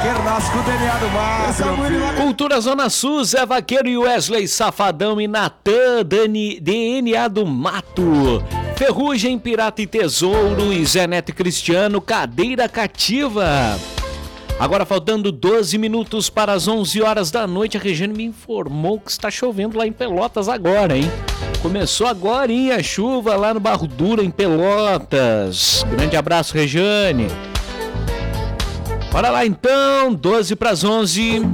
vaqueiro nasce com o DNA do mato. Cultura Zona Sul, Zé Vaqueiro e Wesley Safadão e Natan, DNA do Mato. Ferrugem, Pirata e Tesouro e Zé Neto e Cristiano, Cadeira Cativa. Agora faltando 12 minutos para as 11 horas da noite, a Regiane me informou que está chovendo lá em Pelotas agora, hein? Começou agorinha a chuva lá no Barro Duro, em Pelotas. Grande abraço, Regiane. Bora lá então, 12 para as 11.